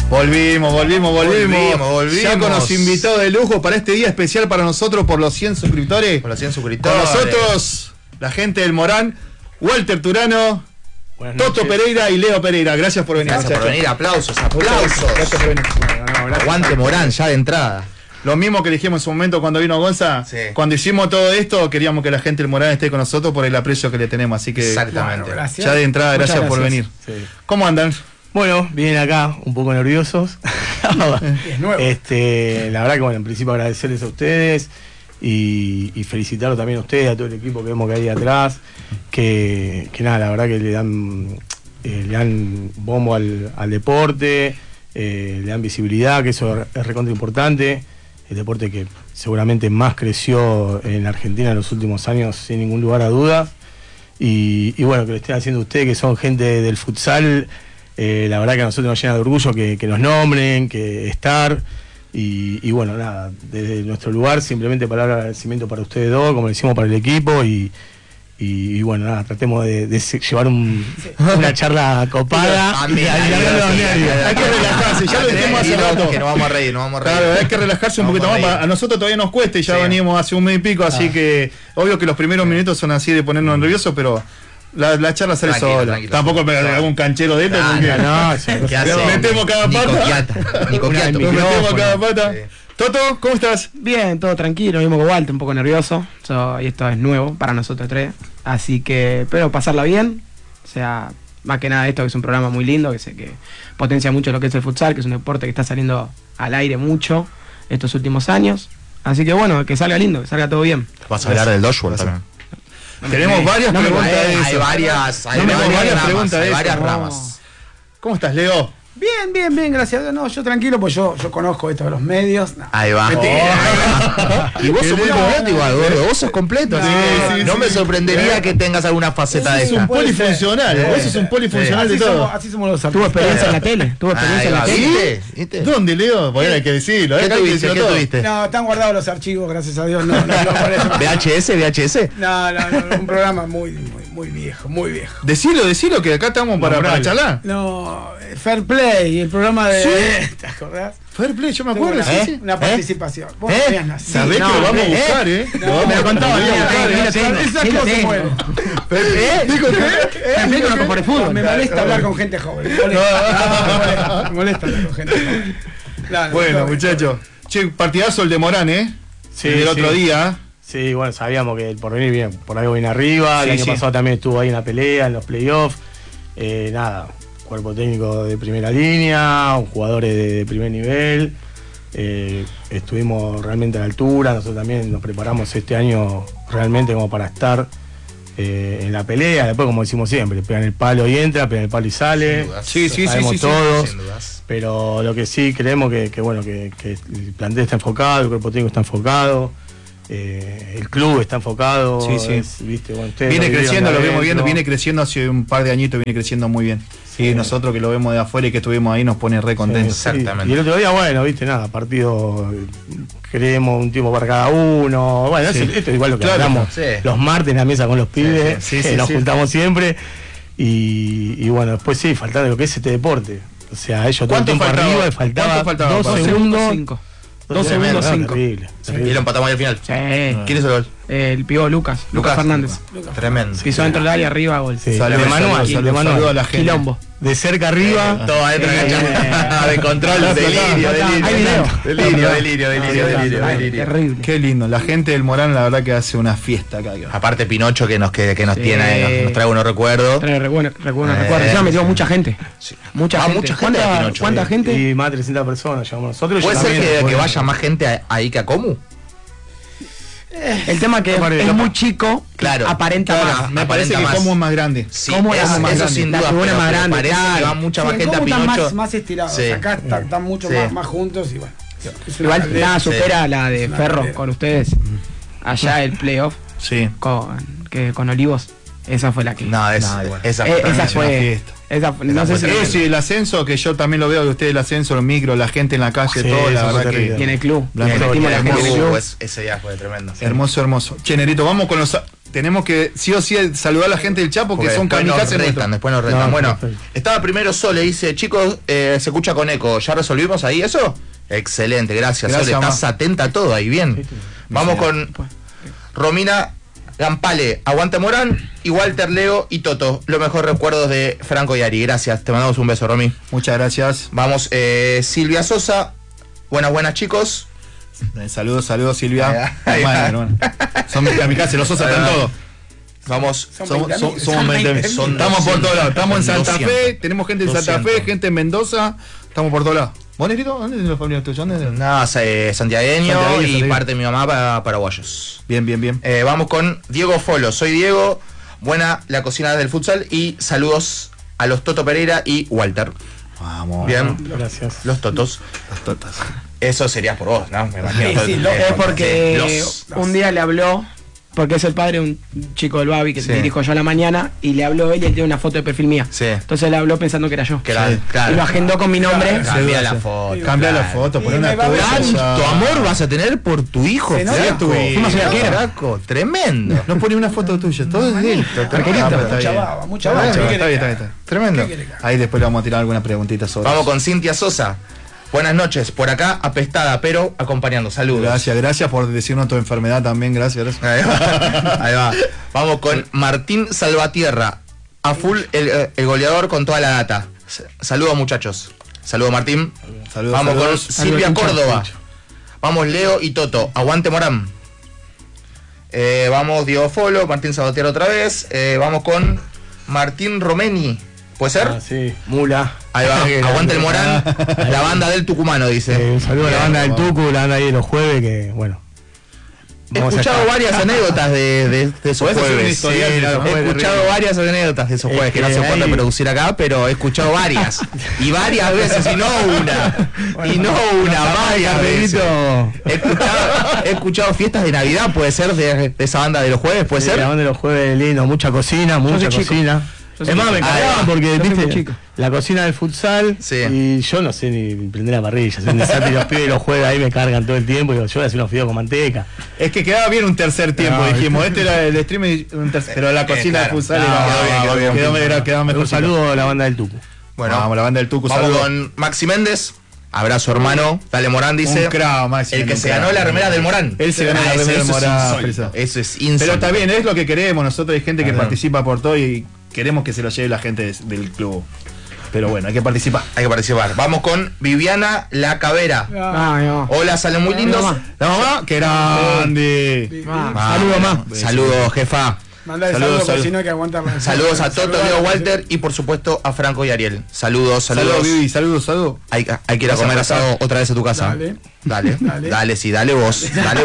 Volvimos. Ya con los invitados de lujo para este día especial para nosotros por los 100 suscriptores. Por los 100 suscriptores. Con nosotros, la gente del Morán, Walter Turano, Toto Pereira y Leo Pereira. Gracias por venir. Gracias por venir. Aplausos. Gracias por venir. Aguante Morán, ya de entrada. Lo mismo que dijimos en su momento cuando vino Gonza. Sí. Cuando hicimos todo esto, queríamos que la gente del Morán esté con nosotros por el aprecio que le tenemos. Así que, exactamente. Bueno, ya de entrada, gracias por venir. Sí. ¿Cómo andan? Bueno, vienen acá un poco nerviosos. Es nuevo. La verdad que bueno, en principio agradecerles a ustedes y felicitarlos también a ustedes, a todo el equipo que vemos que hay atrás, que nada, la verdad que le dan bombo al deporte, le dan visibilidad, que eso es recontra importante. El deporte que seguramente más creció en Argentina en los últimos años, sin ningún lugar a dudas. Y bueno, que lo estén haciendo ustedes, que son gente del futsal. La verdad que a nosotros nos llena de orgullo que nos nombren, que estar. Y bueno, nada, desde nuestro lugar simplemente palabra de agradecimiento para ustedes dos, como le decimos para el equipo. Y bueno, nada, tratemos de llevar una charla copada. Hay que relajarse, ya lo dijimos hace rato. Que nos vamos a reír. Claro, hay que relajarse un poquito más. A nosotros todavía nos cuesta y ya venimos hace un mes y pico, así que obvio que los primeros minutos son así de ponernos nerviosos, pero la charla sale sola. Tranquilo. Tampoco me hago un canchero de esto porque ¿Qué hace? metemos cada pata. Nico Quiato. Nos metemos cada pata. Sí. Toto, ¿cómo estás? Bien, todo tranquilo, mismo que Walter, un poco nervioso. Y esto es nuevo para nosotros tres. Así que, pero pasarla bien. O sea, más que nada esto que es un programa muy lindo, que sé que potencia mucho lo que es el futsal, que es un deporte que está saliendo al aire mucho estos últimos años. Así que bueno, que salga lindo, que salga todo bien. Vas a hablar del Dodgeball también. Tenemos varias preguntas de eso. Hay varias preguntas de varias eso. ramas. ¿Cómo estás, Leo? Bien, gracias a Dios. No, yo tranquilo, pues yo conozco esto de los medios. No. Ahí va. Y vos sos muy completo igual, gordo. Vos sos completo. Así que no me sorprendería que tengas alguna faceta de Es un esa. polifuncional. Vos sos un polifuncional de todo. Así somos los artistas. Tuvo experiencia en la tele. ¿Viste? ¿Dónde, Leo? Bueno, hay que decirlo. ¿Qué tuviste? No, están guardados los archivos, gracias a Dios. No, por eso. ¿VHS? No, un programa muy viejo. Decilo que acá estamos para charlar. No, Fair Play, el programa de... Sí. ¿Te acordás? Fair Play, yo me acuerdo. Sí. Una participación. Vos habías nacido. Sabés que lo vamos a buscar, Me lo contó. Me conozco por el fútbol. Me molesta hablar con gente joven. Me molesta hablar con gente joven. Bueno, muchachos. Che, partidazo el de Morán, Sí, el otro día. Sí, bueno, sabíamos que el porvenir bien, por algo viene arriba. El año pasado también estuvo ahí en la pelea, en los playoffs. Nada, cuerpo técnico de primera línea, jugadores de primer nivel. Estuvimos realmente a la altura. Nosotros también nos preparamos este año realmente como para estar en la pelea. Después, como decimos siempre, pegan el palo y entra, pegan el palo y sale. Sí, Sabemos todos. Sin dudas. Pero lo que sí creemos que el plantel está enfocado, el cuerpo técnico está enfocado. El club está enfocado. ¿Viste? Bueno, viene creciendo, lo vemos viendo, viene creciendo hace un par de añitos, viene creciendo muy bien. Y nosotros que lo vemos de afuera y que estuvimos ahí nos pone re contentos. Exactamente. Y el otro día, bueno, viste, nada, partido, creemos un tiempo para cada uno. Bueno, esto es igual lo que hablamos los martes en la mesa con los pibes, nos juntamos siempre. Y bueno, después faltando lo que es este deporte. O sea, ellos todo el tiempo arriba, faltaba 2 segundos. 2 segundos 5. Terrible. Y lo empatamos ahí al final. Sí. ¿Quién hizo el gol? El pibó Lucas Fernández. Tremendo. Pisó dentro del área arriba, gol. Saludo a la gente. Quilombo. De cerca arriba. Todo adentro de control. Delirio. Terrible. Qué lindo. La gente del Morán, la verdad que hace una fiesta acá. Aparte Pinocho que nos tiene, nos trae unos recuerdos. Recuerdo. Ya metió mucha gente. Mucha gente. ¿Cuánta gente? Y más de 300 personas llevamos nosotros. ¿Puede ser que vaya más gente ahí que a Comu? El tema que es muy chico, claro, aparenta más. Me parece que Como es más grande. Sí, eso sin duda, pero más grande, parece que va mucha más gente a Pinocho. Más estirados. Sí. Acá están mucho más juntos y bueno. Igual nada supera la de Ferro con ustedes. Allá el playoff con Olivos. Esa fue la que. No, esa fue. No sé si el ascenso, que yo también lo veo de ustedes, el ascenso, el micro, la gente en la calle, todo, la verdad que. Y en el club. Ese día fue tremendo. Hermoso. Che, Nerito, vamos con los tenemos que sí o sí saludar a la gente del Chapo, porque son kamikazes. Después nos retan. Bueno, estaba primero Sole, dice, chicos, se escucha con eco. ¿Ya resolvimos ahí eso? Excelente, gracias Sole. Estás atenta a todo ahí, bien. Vamos con Romina Gampale, aguante Morán, y Walter, Leo y Toto. Los mejores recuerdos de Franco y Ari. Gracias, te mandamos un beso, Romy. Muchas gracias. Vamos, Silvia Sosa. Buenas, chicos. Saludos, Silvia. Son mis kamikazes, los Sosa están todos. Vamos, somos estamos por todos lados. Estamos en Santa Fe, tenemos gente en Santa Fe, gente en Mendoza. Estamos por todos lados. ¿Vos, Negrito? ¿Dónde es la familia tuya? Nada, santiagueño y parte de mi mamá paraguayos. Bien. Vamos con Diego Folo. Soy Diego. Buena la cocina del futsal. Y saludos a los Toto Pereira y Walter. Vamos. Bien. Gracias. Los Totos. Los Totos. Eso sería por vos, ¿no? Me imagino. Es porque un día le habló, porque es el padre de un chico del Babi que se dirijo yo a la mañana, y le habló él y él tiene una foto de perfil mía. Sí. Entonces le habló pensando que era yo. Claro. Y lo agendó con mi nombre. Cambia la foto. Cambia la foto, pon una Tu amor vas a tener por tu hijo. Fuimos a la quiera. Tremendo. No pone una foto tuya, todo es de él. Mucha baba. Está bien. Tremendo. Ahí después le vamos a tirar alguna preguntita sobre. Vamos con Cintia Sosa. Buenas noches, por acá apestada, pero acompañando. Saludos. Gracias por decirnos tu enfermedad también, gracias. Ahí va. Vamos con Martín Salvatierra, a full el goleador con toda la data. Saludos, muchachos. Saludos, Martín. Vamos con Silvia Córdoba. Vamos, Leo y Toto. Aguante Morán. Vamos, Diego Folo, Martín Salvatierra otra vez. Vamos con Martín Romeni. ¿Puede ser? Sí, Mula. Ahí va, aguante el Morán, la banda del tucumano, dice. Un saludo a la banda del Tucu, la banda ahí de los jueves, que bueno. He escuchado varias anécdotas de esos jueves. He escuchado varias anécdotas de esos jueves, que no se puede reproducir acá, pero he escuchado varias. Y varias veces, y no una, varias veces. He escuchado fiestas de Navidad, puede ser, de esa banda de los jueves, puede ser. La banda de los jueves, lindo, mucha cocina. Es más, me cagaban porque, viste, la cocina del futsal, y yo no sé ni prender la parrilla, soy un desastre, y los pibes los jueves ahí me cargan todo el tiempo, y yo voy a hacer unos fideos con manteca. Es que quedaba bien un tercer tiempo, dijimos, este era el stream, pero la cocina del futsal quedaba mejor. Un saludo a la banda del Tucu. Bueno, vamos, la banda del Tucu, vamos con Maxi Méndez. Abrazo, hermano. Dale, Morán, dice. Un crao, Maxi, el que se ganó la remera del Morán. Él se ganó la remera del Morán. Eso es insólito. Pero está bien, es lo que queremos. Nosotros hay gente que participa por todo y queremos que se lo lleve la gente del club. Pero bueno, hay que participar. Vamos con Viviana La Cavera. Hola, salen muy lindos. La mamá, que grande. Saludos, mamá. Saludos, jefa. Saludos, si no hay que aguantar. Saludos a Toto, Leo, Walter y por supuesto a Franco y Ariel. Saludos. Vivi, saludos. Hay que ir a comer asado otra vez a tu casa. Dale, vos.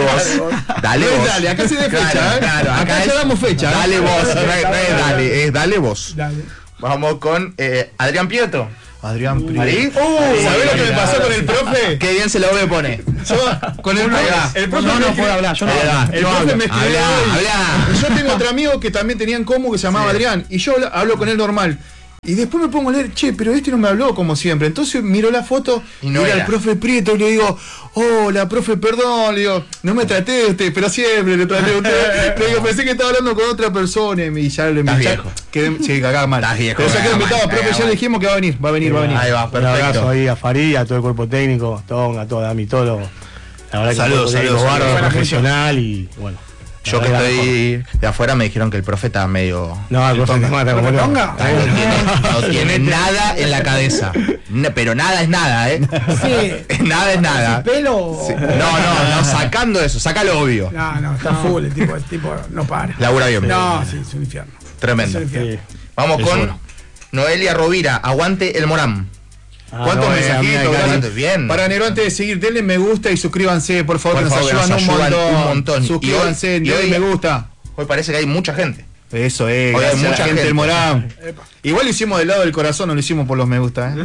Dale, acá se dé fecha, Claro, acá ya damos fecha. Dale vos, dale vos. Vamos con Adrián Pietro. Adrián Prieto. ¿Sabés lo que me pasó con el profe? Qué bien se lo me pone. Con el profe no puedo hablar, yo no hablo. El profe me escribió. Habla. Yo tengo otro amigo que también tenía en común que se llamaba Adrián, y yo hablo con él normal. Y después me pongo a leer, pero este no me habló como siempre. Entonces miro la foto y no era el profe Prieto, y le digo, hola, profe, perdón. Le digo, no me traté de usted, pero siempre le traté de usted. Le digo, pensé que estaba hablando con otra persona y ya le invité. Sí, cagaba mal. Pero ya quedó invitado, profe, ya le dijimos que va a venir. Ahí va, perfecto. Un abrazo ahí a Farid, a todo el cuerpo técnico, a todo Dami, todo. La verdad que saludos, profesional y bueno. Yo que estoy de afuera me dijeron que el profe está medio... No, el profe te mata como no. No tiene nada en la cabeza. Pero nada es nada, ¿eh? Sí. Nada es nada. ¿Pelo? Sí. No, sacando eso, saca lo obvio. No, está full, el tipo no para. Labura bien. No, sí, es un infierno. Tremendo. Vamos con Noelia Rovira, aguante el Morán. ¿Cuántos mensajitos? Bien. Para Nero, antes de seguir, denle me gusta y suscríbanse, por favor, que nos ayudan un montón. Suscríbanse, denle me gusta. Hoy parece que hay mucha gente. Eso es, hay mucha gente del Morán. Igual lo hicimos del lado del corazón, no lo hicimos por los me gusta,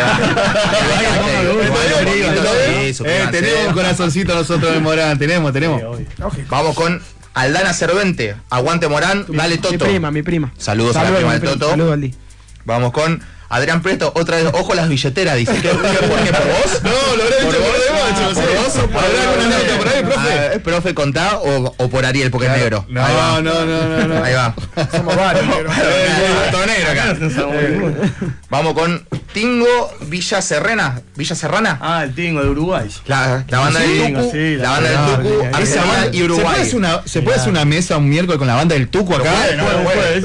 tenemos un corazoncito nosotros del Morán, tenemos. Vamos con Aldana Cervente, aguante Morán, dale Toto. Mi prima. Saludos a la prima del Toto. Saludos, Aldi. Vamos con Adrián Prieto, otra vez, ojo las billeteras, dice. ¿Por qué? ¿Por vos? No, lo habré dicho por demás. ¿Habrá alguna anécdota por ahí, profe? Profe, contá o por Ariel, porque es negro. No. Ahí va. Somos varios negros. Todo negro acá. Vamos con Tingo Villa Serrana. Ah, el Tingo de Uruguay. La banda del Tucu. Sí, la banda del Tucu, Arsenal y Uruguay. ¿Se puede hacer una mesa un miércoles con la banda del Tucu acá? Puede.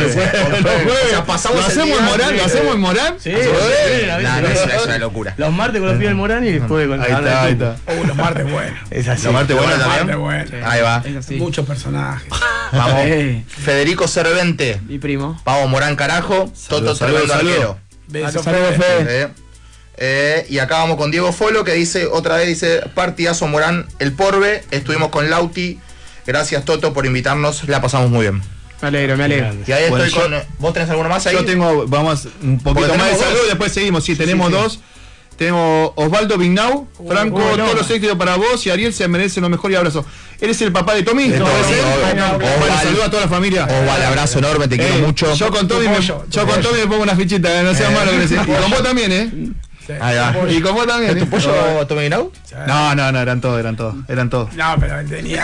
O sea, pasamos ¿Lo hacemos en Morán? Sí, es una locura. Los martes con los pibes del Morán y después con Ahí está. Los martes buenos. Es así. Los martes buenos también. Ahí va. Muchos personajes. Vamos. Federico Cervente. Mi primo. Vamos, Morán carajo. Toto tremendo arquero. Saludos, Fede. Y acá vamos con Diego Folo, que dice, otra vez dice, partidazo Morán, el Porbe. Estuvimos con Lauti. Gracias, Toto, por invitarnos. La pasamos muy bien. Me alegro. Y ahí estoy con. ¿Vos tenés alguno más ahí? Yo tengo, vamos, un poquito más de salud y después seguimos. Sí, tenemos dos. Tenemos Osvaldo Vignau, Franco, todos los éxitos para vos y Ariel se merece lo mejor y abrazo. ¿Eres el papá de Tommy? Bueno, saludos a toda la familia. Vale, abrazo enorme, te quiero mucho. Yo con Tommy me pongo una fichita, no sea malo. Y con vos también, Ahí va. Y con vos también. ¿Es tu pollo Tommy Vignau? No, eran todos. No, pero tenía.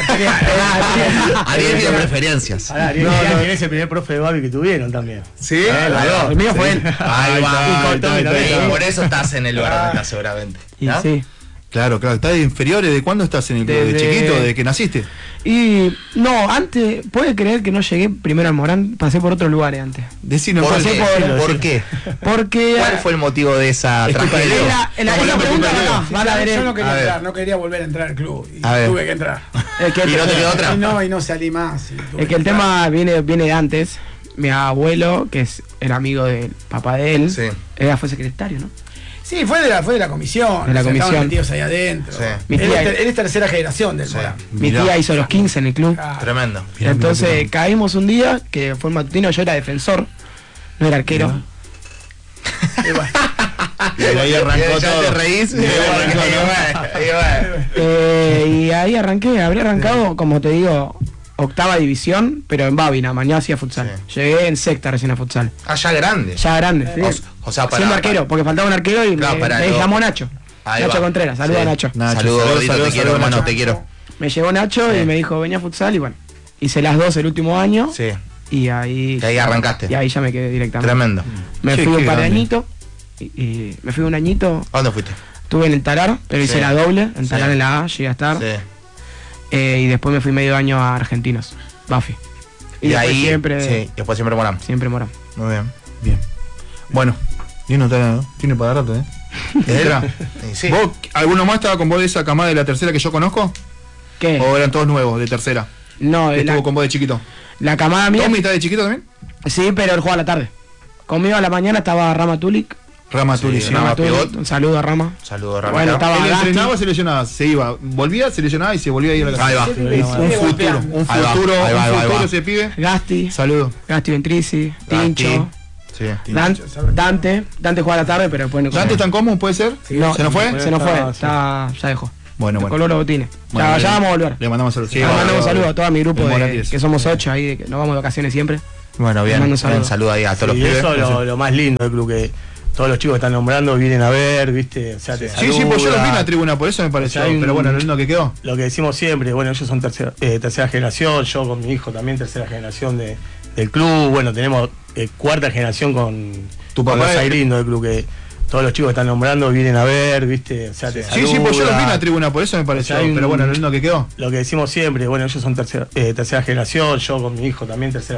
Ariel tiene preferencias. Ariel es el primer profe de Babi que tuvieron también. ¿Sí? El mío fue él. Ahí va. Por eso estás en el lugar donde estás seguramente. Y sí. Claro, ¿estás de inferiores? ¿De cuándo estás en el club? ¿De chiquito? ¿De que naciste? Y no, antes, ¿puede creer que no llegué primero al Morán? Pasé por otros lugares antes. Decinos ¿Por qué? Porque ¿Cuál fue el motivo de esa tragedia? Esa pregunta Yo no quería entrar, no quería volver a entrar al club. Y tuve que entrar. ¿Y no te quedó otra? Y no salí más. Es que el tema viene de antes. Mi abuelo, que era amigo del papá de él, fue secretario, ¿no? Sí, fue de la comisión. De la comisión. Estaban metidos ahí adentro. Sí. Él es tercera generación del Morán. Mi tía hizo los 15 en el club. Tremendo. Entonces caímos un día, que fue el matutino, yo era defensor, no era arquero. Y ahí arrancó todo. Te reís. Y ahí habría arrancado, como te digo, octava división, pero en Babina, mañana hacía futsal. Llegué en sexta recién a futsal. Ya grande. Sí. O sea, siendo arquero, porque faltaba un arquero y me llamó Nacho. Nacho Contreras, saludos a Nacho. Saludos, te quiero, hermano, te quiero. Me llevó Nacho y me dijo, venía a futsal y bueno, hice las dos el último año. Sí. Y ahí arrancaste. Y ahí ya me quedé directamente. Tremendo. Me fui un par de añitos. Y me fui un añito. ¿A dónde fuiste? Estuve en el Talar, pero hice la doble. En Talar en la A, llegué a estar. Y después me fui medio año a Argentinos, Buffy. Y ahí después siempre Morán. Siempre Morán. Muy bien. Bueno, Nino tiene para rato, Sí. ¿Vos, alguno más estaba con vos de esa camada de la tercera que yo conozco? ¿Qué? ¿O eran todos nuevos de tercera? No, estuvo con vos de chiquito. La camada mía. ¿Tommy está de chiquito también? Sí, pero él juega a la tarde. Conmigo a la mañana estaba Rama Tulik. Un saludo a Rama. Bueno, estaba él entrenaba o se lesionaba, se iba, volvía, se lesionaba y se volvía a ir a la casa. Ahí va. Un futuro ese pibe. Gasti. Saludos. Gasti Ventrici, Tincho. Sí. Dante juega a la tarde, pero después no. ¿Dante tan común puede ser? No, ¿Se nos fue? Se nos fue, ya dejó. Bueno. Color los botines. Ya vamos a volver. Le mandamos saludos. Le mandamos saludos a todo mi grupo, que somos 8 ahí, que nos vamos de vacaciones siempre. Bueno, bien. Un saludo ahí a todos los pibes. Eso es lo más lindo del club, que todos los chicos que están nombrando vienen a ver, ¿viste? O sea, te saludan. Sí, pues yo los vi en la tribuna, por eso me pareció. Pero bueno, lo lindo que quedó. Lo que decimos siempre, bueno, ellos son tercera generación, yo con mi hijo también tercera generación del club. Bueno, tenemos cuarta generación con tu papá, los airinos del club, que todos los chicos que están nombrando vienen a ver, ¿viste? O sea, te saludan. Sí, pues yo los vi en la tribuna, por eso me pareció. Pero bueno, lo lindo que quedó. Lo que decimos siempre, bueno, ellos son tercera generación, yo con mi hijo también tercera